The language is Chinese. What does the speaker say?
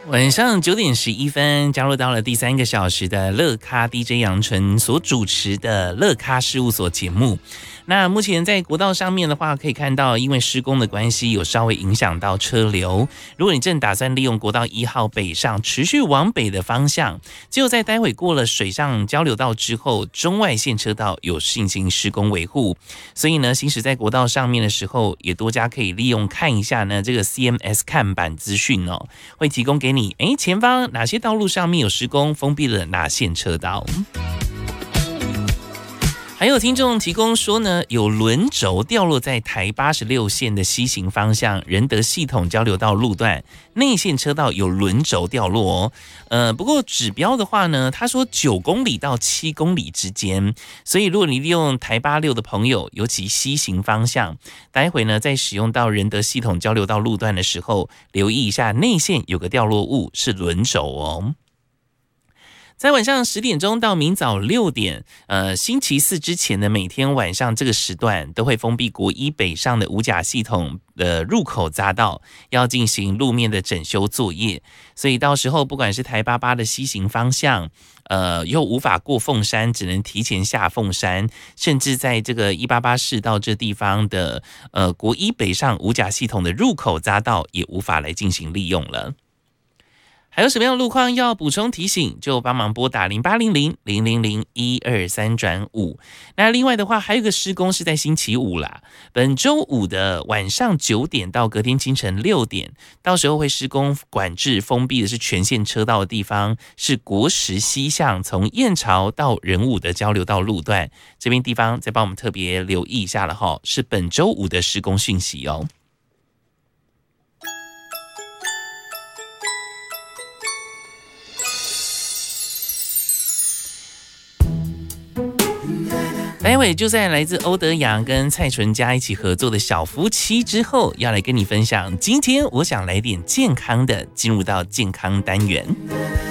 晚上9:11，加入到了第3个小时的乐咖 DJ 杨纯所主持的乐咖事务所节目。那目前在国道上面的话，可以看到因为施工的关系有稍微影响到车流。如果你正打算利用国道1号北上持续往北的方向，只有在待会过了水上交流道之后，中外线车道有进行施工维护，所以呢行驶在国道上面的时候，也多加可以利用看一下呢这个 CMS 看板资讯哦，会提供给你前方哪些道路上面有施工，封闭了哪线车道。还有听众提供说呢，有轮轴掉落在台86线的西行方向仁德系统交流道路段内线车道有轮轴掉落不过指标的话呢，他说9公里到7公里之间，所以如果你利用台86的朋友，尤其西行方向，待会呢在使用到仁德系统交流道路段的时候，留意一下内线有个掉落物是轮轴哦。在晚上10点钟到明早6点，星期四之前的每天晚上这个时段都会封闭国一北上的五甲系统的入口匝道，要进行路面的整修作业。所以到时候不管是台88的西行方向，又无法过凤山，只能提前下凤山，甚至在这个188市道这地方的国一北上五甲系统的入口匝道也无法来进行利用了。还有什么样的路况要补充提醒，就帮忙拨打0800-000-123-5。那另外的话，还有一个施工是在星期五啦，本周五的晚上9点到隔天清晨6点，到时候会施工管制封闭的是全线车道的地方，是国十西向从燕巢到仁武的交流道路段，这边地方再帮我们特别留意一下了齁，是本周五的施工讯息哦。待会就在来自欧德阳跟蔡淳佳一起合作的小夫妻之后，要来跟你分享今天我想来点健康的，进入到健康单元。